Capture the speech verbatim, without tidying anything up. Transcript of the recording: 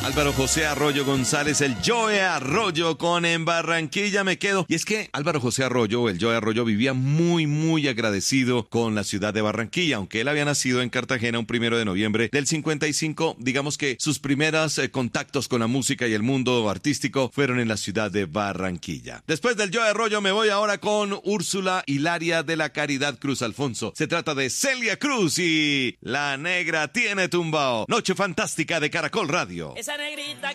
Álvaro José Arroyo González, el Joe Arroyo con En Barranquilla me quedo. Y es que Álvaro José Arroyo, el Joe Arroyo, vivía muy, muy agradecido con la ciudad de Barranquilla. Aunque él había nacido en Cartagena un primero de noviembre del cincuenta y cinco, digamos que sus primeros eh, contactos con la música y el mundo artístico fueron en la ciudad de Barranquilla. Después del Joe Arroyo me voy ahora con Úrsula Hilaria de la Caridad Cruz Alfonso. Se trata de Celia Cruz y La Negra Tiene Tumbao. Noche fantástica de Caracol Radio. Esa negrita